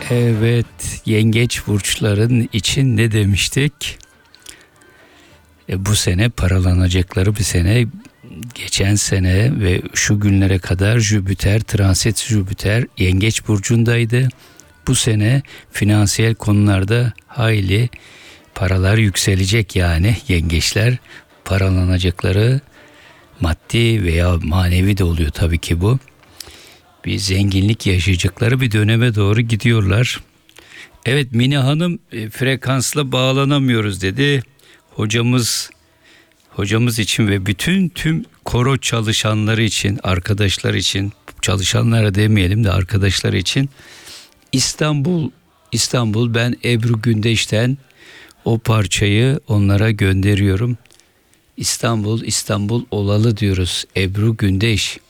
Evet, yengeç burçların için ne demiştik? Bu sene paralanacakları bir sene. Geçen sene ve şu günlere kadar Jüpiter, transit Jüpiter yengeç burcundaydı. Bu sene finansiyel konularda hayli paralar yükselecek, yani yengeçler paralanacakları, maddi veya manevi de oluyor tabii ki bu. Bir zenginlik yaşayacakları bir döneme doğru gidiyorlar. Evet, Mine Hanım frekansla bağlanamıyoruz dedi. Hocamız için ve bütün tüm koro çalışanları için, arkadaşlar için, çalışanlara demeyelim de arkadaşlar için İstanbul, ben Ebru Gündeş'ten o parçayı onlara gönderiyorum. İstanbul olalı diyoruz. Ebru Gündeş.